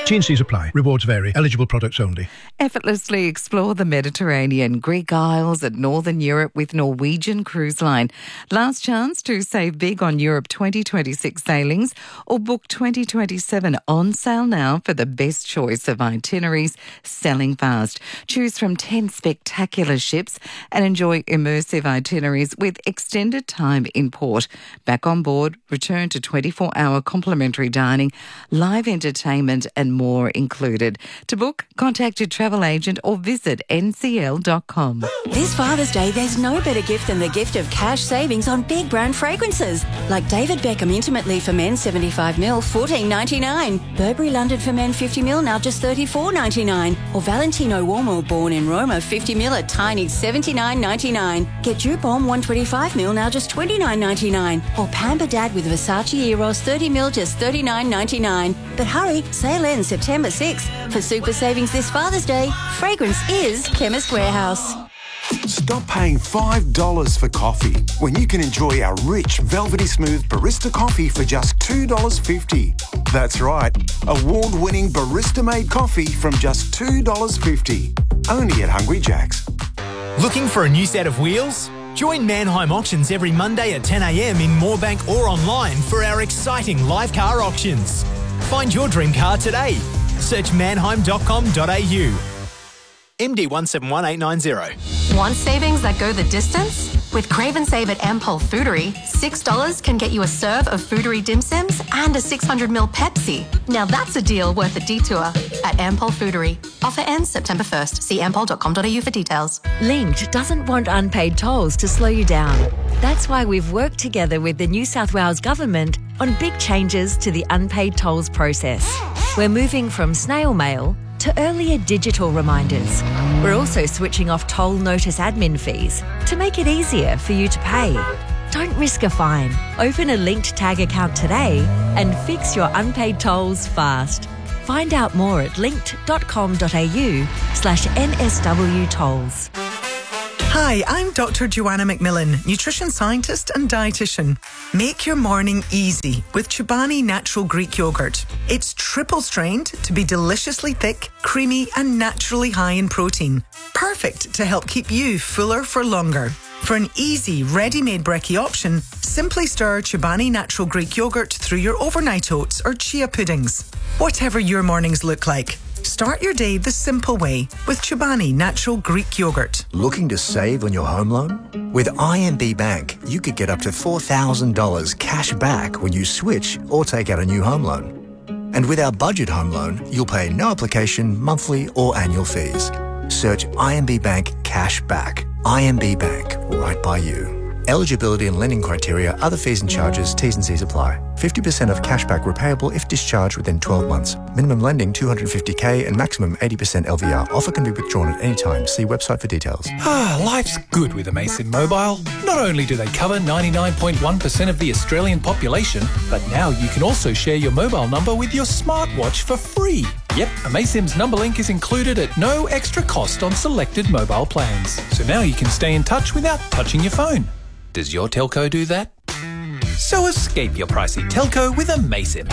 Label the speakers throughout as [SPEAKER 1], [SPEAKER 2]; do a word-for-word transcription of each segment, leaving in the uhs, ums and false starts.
[SPEAKER 1] T and C's apply. Rewards vary. Eligible products only.
[SPEAKER 2] Effortlessly explore the Mediterranean, Greek Isles and Northern Europe with Norwegian Cruise Line. Last chance to save big on Europe twenty twenty-six sailings or book twenty twenty-seven on sale now for the best choice of itineraries, selling fast. Choose from ten spectacular ships and enjoy immersive itineraries with extended time in port. Back on board, return to twenty-four hour complimentary dining, live entertainment and more included. To book, contact your travel agent or visit N C L dot com.
[SPEAKER 3] This Father's Day, there's no better gift than the gift of cash savings on big brand fragrances. Like David Beckham Intimately for men seventy-five mil, fourteen ninety-nine. Burberry London for men fifty mil, now just thirty-four ninety-nine. Or Valentino Uomo Born in Roma fifty mil, a tiny seventy-nine ninety-nine. Get Dupont one twenty-five mil, now just twenty-nine ninety-nine. Or Pamper Dad with Versace Eros thirty mil, just thirty-nine ninety-nine. But hurry, sale ends September sixth. For super savings this Father's Day, fragrance is Chemist Warehouse.
[SPEAKER 4] Stop paying five dollars for coffee when you can enjoy our rich, velvety smooth barista coffee for just two dollars fifty. That's right, award-winning barista-made coffee from just two dollars fifty. Only at Hungry Jack's.
[SPEAKER 5] Looking for a new set of wheels? Join Mannheim Auctions every Monday at ten a m in Moorebank or online for our exciting live car auctions. Find your dream car today. Search mannheim dot com dot a u. M D one seven one eight nine zero.
[SPEAKER 6] Want savings that go the distance? With Crave and Save at Ampol Foodery, six dollars can get you a serve of Foodery dim sims and a six hundred mil Pepsi. Now that's a deal worth a detour at Ampol Foodery. Offer ends September first. See ampol dot com dot a u for details.
[SPEAKER 7] Linked doesn't want unpaid tolls to slow you down. That's why we've worked together with the New South Wales Government on big changes to the unpaid tolls process. We're moving from snail mail to earlier digital reminders. We're also switching off toll notice admin fees to make it easier for you to pay. Don't risk a fine. Open a Linked Tag account today and fix your unpaid tolls fast. Find out more at linked dot com dot a u slash N S W tolls.
[SPEAKER 8] Hi, I'm Doctor Joanna McMillan, nutrition scientist and dietitian. Make your morning easy with Chobani Natural Greek Yogurt. It's triple strained to be deliciously thick, creamy and naturally high in protein. Perfect to help keep you fuller for longer. For an easy, ready-made brekkie option, simply stir Chobani Natural Greek Yogurt through your overnight oats or chia puddings. Whatever your mornings look like, start your day the simple way with Chobani Natural Greek Yogurt.
[SPEAKER 9] Looking to save on your home loan? With I M B Bank, you could get up to four thousand dollars cash back when you switch or take out a new home loan. And with our budget home loan, you'll pay no application, monthly or annual fees. Search I M B Bank Cash Back. I M B Bank, right by you. Eligibility and lending criteria, other fees and charges, T's and C's apply. fifty percent of cashback repayable if discharged within twelve months. Minimum lending two hundred fifty thousand and maximum eighty percent L V R. Offer can be withdrawn at any time. See website for details.
[SPEAKER 10] Ah, life's good with Amaysim Mobile. Not only do they cover ninety-nine point one percent of the Australian population, but now you can also share your mobile number with your smartwatch for free. Yep, Amaysim's number link is included at no extra cost on selected mobile plans. So now you can stay in touch without touching your phone. Does your telco do that? So escape your pricey telco with Amaysim.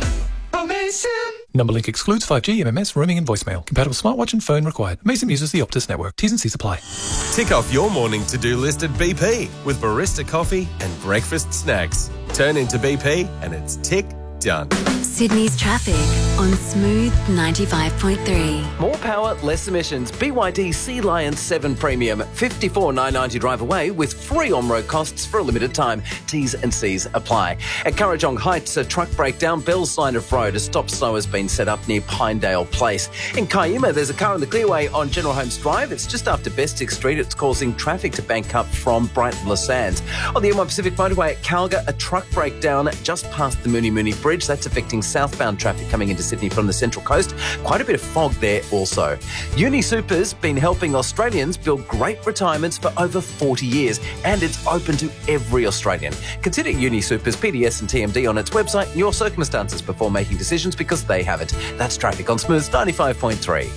[SPEAKER 10] Amaysim! Number link excludes five G, M M S, roaming and voicemail. Compatible smartwatch and phone required. Amaysim uses the Optus network. T's and C's apply.
[SPEAKER 11] Tick off your morning to-do list at B P with barista coffee and breakfast snacks. Turn into B P and it's tick done.
[SPEAKER 12] Sydney's traffic on Smooth ninety-five point three.
[SPEAKER 13] More power, less emissions. B Y D Sea Lion seven Premium. fifty-four nine ninety drive away with free on-road costs for a limited time. T's and C's apply. At Currajong Heights, a truck breakdown. Bell's Line of Road. A stop slow has been set up near Pinedale Place. In Kiama, there's a car in the clearway on General Holmes Drive. It's just after Bestick Street. It's causing traffic to bank up from Brighton Le Sands. On the M one Pacific Motorway at Calga, a truck breakdown just past the Mooney Mooney Bridge. That's affecting southbound traffic coming into Sydney from the Central Coast. Quite a bit of fog there also. UniSuper's been helping Australians build great retirements for over forty years, and it's open to every Australian. Consider UniSuper's P D S and T M D on its website and your circumstances before making decisions, because they have it. That's traffic on Smooth ninety-five point three.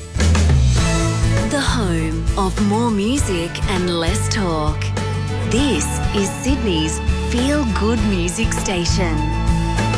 [SPEAKER 12] The home of more music and less talk. This is Sydney's feel-good music station.